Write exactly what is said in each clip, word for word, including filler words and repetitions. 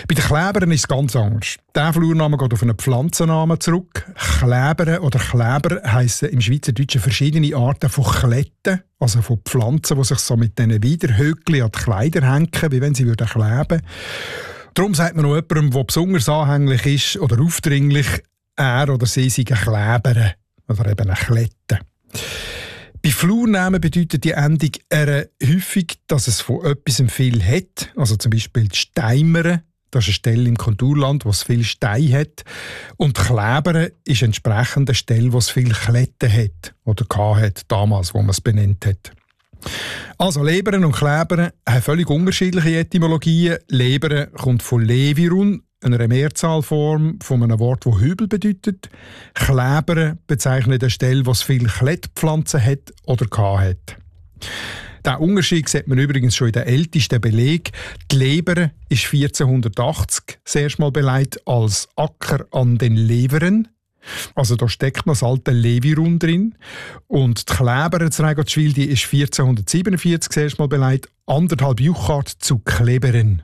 Bei den Klebern ist es ganz anders. Der Flurname geht auf einen Pflanzennamen zurück. Klebern oder Kleber heissen im Schweizerdeutschen verschiedene Arten von Kletten, also von Pflanzen, die sich so mit diesen Widerhöckchen an die Kleider hängen, wie wenn sie würden kleben. Darum sagt man noch jemandem, der besonders anhänglich ist oder aufdringlich, er oder sie sei ein Kleber oder eben eine Klette. Bei Flurnamen bedeutet die Endung «ere» häufig, dass es von etwas viel hat, also zum Beispiel die Steimere, das ist eine Stelle im Konturland, wo es viel Stein hat, und Klebere ist entsprechend eine Stelle, wo es viel Kletten hat oder hat, damals, wo man es benannt hat. Also Leberen und Kleberen haben völlig unterschiedliche Etymologien. Leberen kommt von Levirun, einer Mehrzahlform von einem Wort, das Hügel bedeutet. Kleberen bezeichnet eine Stelle, wo es viele Klettpflanzen hat oder hat. Diesen Unterschied sieht man übrigens schon in den ältesten Belegen. Die Lebere ist vierzehnhundertachtzig das erste Mal belegt als Acker an den Leveren. Also da steckt noch das alte Levirun drin. Und die Kleber zu Regottschwil, die ist vierzehnhundertsiebenundvierzig das erste Mal belegt, anderthalb Juchart zu Kleberen.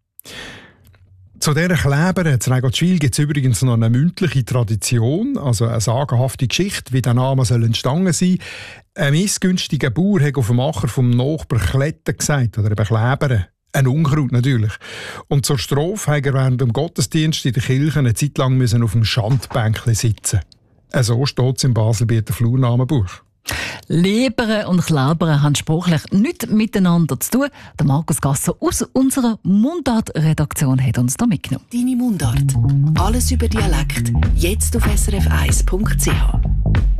Zu dieser Kleber zu Regottschwil gibt es übrigens noch eine mündliche Tradition, also eine sagenhafte Geschichte, wie der Name soll entstanden sein. Ein missgünstiger Bauer hat auf dem Acher vom Nachbar Kletten gesagt, oder eben Kleberen. Ein Unkraut natürlich. Und zur Strophe musste er während dem Gottesdienst in der Kirche eine Zeit lang müssen auf dem Schandbänkchen sitzen. So steht es im Baselbieter Flurnamenbuch. Leberen und Klebern haben sprachlich nichts miteinander zu tun. Der Markus Gasser aus unserer Mundart-Redaktion hat uns da mitgenommen. Deine Mundart. Alles über Dialekt. Jetzt auf s r f eins punkt c h.